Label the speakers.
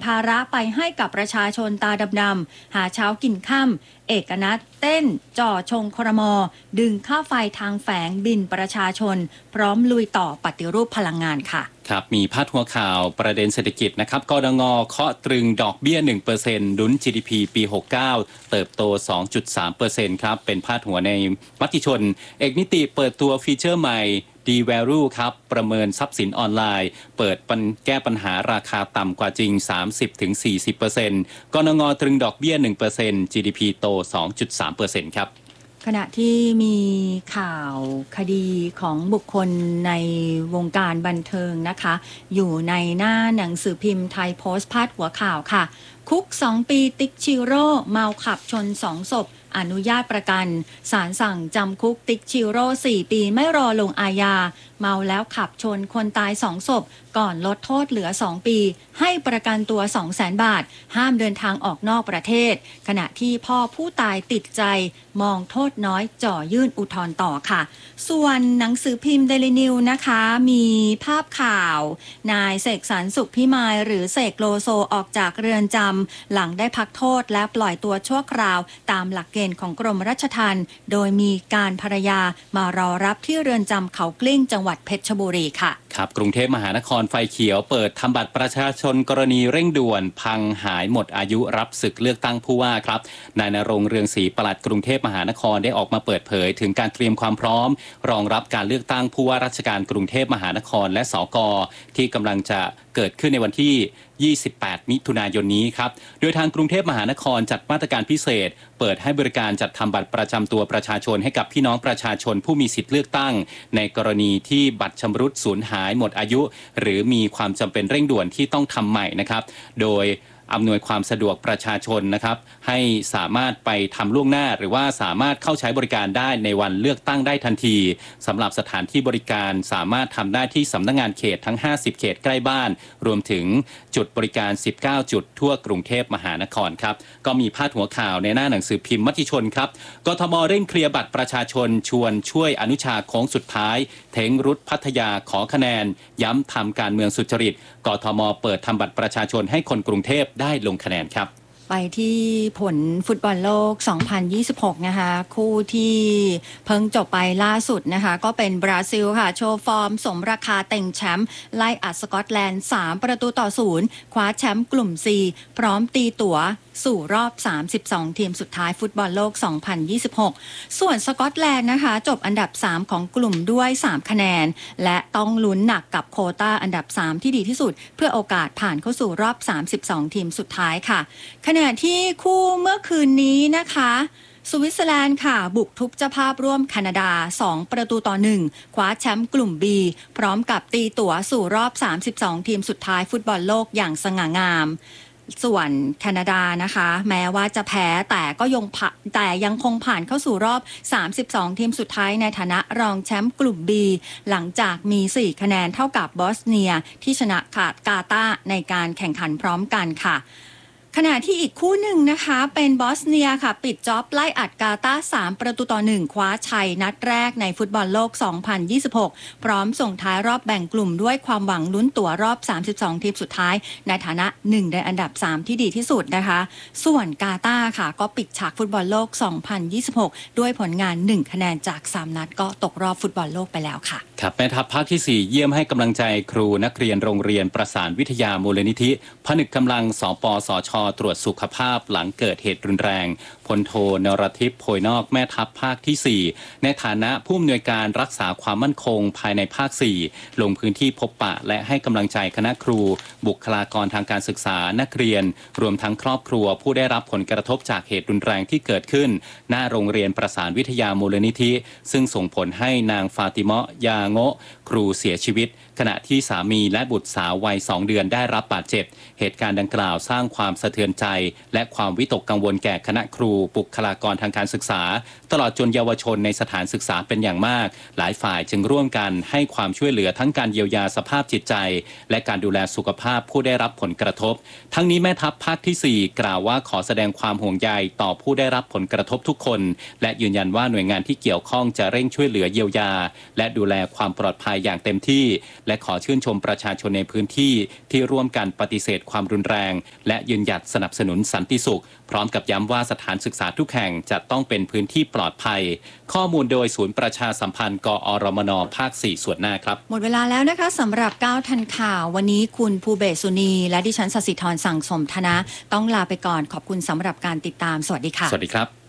Speaker 1: ภาระไปให้กับประชาชนตาดำๆหาเช้ากินค่ำเอกนัทเต้นจ่อชงครม.ดึงค่าไฟทางแฝงบินประชาชนพร้อมลุยต่อปฏิรูปพลังงานค่ะ
Speaker 2: ครับมีพาดหัวข่าวประเด็นเศรษฐกิจนะครับกดง.เคาะตรึงดอกเบี้ย 1% ลุ้น GDP ปี 69 เติบโต 2.3% ครับเป็นพาดหัวในมติชนเอกนิติเปิดตัวฟีเจอร์ใหม่D-Value ครับประเมินทรัพย์สินออนไลน์เปิดแก้ปัญหาราคาต่ำกว่าจริง 30-40% กนง.ตรึงดอกเบี้ย 1% GDP โต 2.3% ครับ
Speaker 1: ขณะที่มีข่าวคดีของบุคคลในวงการบันเทิงนะคะอยู่ในหน้าหนังสือพิมพ์ไทยโพสต์พาดหัวข่าวค่ะคุก2 ปีติ๊กชิโร่เมาขับชน2 ศพอนุญาตประกันศาลสั่งจำคุกติ๊กชิโร่4 ปีไม่รอลงอาญาเมาแล้วขับชนคนตาย2 ศพก่อนลดโทษเหลือ2 ปีให้ประกันตัว 200,000 บาทห้ามเดินทางออกนอกประเทศขณะที่พ่อผู้ตายติดใจมองโทษน้อยจ่อยื่นอุทธรณ์ต่อค่ะส่วนหนังสือพิมพ์เดลินิวนะคะมีภาพข่าวนายเสกสรรสุขพิมายหรือเสกโลโซออกจากเรือนจำหลังได้พักโทษและปล่อยตัวชั่วคราวตามหลักเกณฑ์ของกรมราชทัณฑ์โดยมีการภรรยามารอรับที่เรือนจำเขากลิ้งจังหวัดเพชรบุรีค่ะ
Speaker 2: ครับกรุงเทพมหานครไฟเขียวเปิดทำบัตรประชาชนกรณีเร่งด่วนพังหายหมดอายุรับศึกเลือกตั้งผู้ว่าครับนายณรงค์เรืองศรีปลัดกรุงเทพมหานครได้ออกมาเปิดเผยถึงการเตรียมความพร้อมรองรับการเลือกตั้งผู้ว่าราชการกรุงเทพมหานครและสก.ที่กำลังจะเกิดขึ้นในวันที่28 มิถุนายนนี้ครับโดยทางกรุงเทพมหานครจัดมาตรการพิเศษเปิดให้บริการจัดทำบัตรประจำตัวประชาชนให้กับพี่น้องประชาชนผู้มีสิทธิ์เลือกตั้งในกรณีที่บัตรชำรุดสูญหายหมดอายุหรือมีความจำเป็นเร่งด่วนที่ต้องทำใหม่นะครับโดยอำนวยความสะดวกประชาชนนะครับให้สามารถไปทำล่วงหน้าหรือว่าสามารถเข้าใช้บริการได้ในวันเลือกตั้งได้ทันทีสำหรับสถานที่บริการสามารถทำได้ที่สำนักงานเขตทั้ง50เขตใกล้บ้านรวมถึงจุดบริการ19จุดทั่วกรุงเทพมหานครครับก็มีพาดหัวข่าวในหน้าหนังสือพิมพ์มติชนครับกทมเร่งเคลียร์บัตรประชาชนชวนช่วยอนุชาโค้งสุดท้ายเท้งรุดพัทยาขอคะแนนย้ำทำการเมืองสุจริตกทมเปิดทำบัตรประชาชนให้คนกรุงเทพได้ลงคะแนนครับ
Speaker 1: ไปที่ผลฟุตบอลโลก 2026 นะคะคู่ที่เพิ่งจบไปล่าสุดนะคะก็เป็นบราซิลค่ะโชว์ฟอร์มสมราคาเต็งแชมป์ไล่อัดสกอตแลนด์3-0คว้าแชมป์กลุ่ม C พร้อมตีตั๋วสู่รอบ32ทีมสุดท้ายฟุตบอลโลก 2026 ส่วนสกอตแลนด์นะคะจบอันดับ3ของกลุ่มด้วย3คะแนนและต้องลุ้นหนักกับโควต้าอันดับ3ที่ดีที่สุดเพื่อโอกาสผ่านเข้าสู่รอบ32ทีมสุดท้ายค่ะขณะที่คู่เมื่อคืนนี้นะคะสวิตเซอร์แลนด์ค่ะบุกทุบเจ้าภาพร่วมแคนาดา2-1คว้าแชมป์กลุ่ม B พร้อมกับตีตั๋วสู่รอบ32ทีมสุดท้ายฟุตบอลโลกอย่างสง่างามส่วนแคนาดานะคะแม้ว่าจะแพ้แต่ยังคงผ่านเข้าสู่รอบ32ทีมสุดท้ายในฐานะรองแชมป์กลุ่ม B หลังจากมี4คะแนนเท่ากับบอสเนียที่ชนะกาตาร์ในการแข่งขันพร้อมกันค่ะขณะที่อีกคู่หนึ่งนะคะเป็นบอสเนียค่ะปิดจ็อบไล่อัดกาตาร์3-1คว้าชัยนัดแรกในฟุตบอลโลก 2026 พร้อมส่งท้ายรอบแบ่งกลุ่มด้วยความหวังลุ้นตั๋วรอบ32ทีมสุดท้ายในฐานะ1ในอันดับ3ที่ดีที่สุดนะคะส่วนกาตาร์ค่ะก็ปิดฉากฟุตบอลโลก 2026 ด้วยผลงาน1คะแนนจาก3นัดก็ตกรอบฟุตบอลโลกไปแล้วค่ะ
Speaker 2: ครับแม่ทัพภาคที่4เยี่ยมให้กำลังใจครูนักเรียนโรงเรียนประสานวิทยามูลนิธิผนึกกำลังสปสช.ตรวจสุขภาพหลังเกิดเหตุรุนแรงพลโทนรทิพย์โพยนอกแม่ทัพภาคที่4ในฐานะผู้อำนวยการรักษาความมั่นคงภายในภาค4ลงพื้นที่พบปะและให้กำลังใจคณะครูบุคลากรทางการศึกษานักเรียนรวมทั้งครอบครัวผู้ได้รับผลกระทบจากเหตุรุนแรงที่เกิดขึ้นหน้าโรงเรียนประสานวิทยามูลนิธิซึ่งส่งผลให้นางฟาติมะยาโงะครูเสียชีวิตขณะที่สามีและบุตรสาววัย2 เดือนได้รับบาดเจ็บเหตุการณ์ดังกล่าวสร้างความสะะเทือนใจและความวิตกกังวลแก่คณะครูบุคลากรทางการศึกษาตลอดจนเยาวชนในสถานศึกษาเป็นอย่างมากหลายฝ่ายจึงร่วมกันให้ความช่วยเหลือทั้งการเยียวยาสภาพจิตใจและการดูแลสุขภาพผู้ได้รับผลกระทบทั้งนี้แม่ทัพภาคที่ 4 กล่าวว่าขอแสดงความห่วงใยต่อผู้ได้รับผลกระทบทุกคนและยืนยันว่าหน่วยงานที่เกี่ยวข้องจะเร่งช่วยเหลือเยียวยาและดูแลความปลอดภัยอย่างเต็มที่และขอชื่นชมประชาชนในพื้นที่ที่ร่วมกันปฏิเสธความรุนแรงและยืนหยัดสนับสนุนสันติสุขพร้อมกับย้ำว่าสถานศึกษาทุกแห่งจะต้องเป็นพื้นที่ปลอดภัยข้อมูลโดยศูนย์ประชาสัมพันธ์กอรมนภาค 4 ส่วนหน้าครับ
Speaker 1: หมดเวลาแล้วนะคะสำหรับ9ทันข่าววันนี้คุณภูเบศสุนีและดิฉันศศิธรสั่งสมธนะต้องลาไปก่อนขอบคุณสำหรับการติดตามสวัสดีค่ะ
Speaker 2: สวัสดีครับ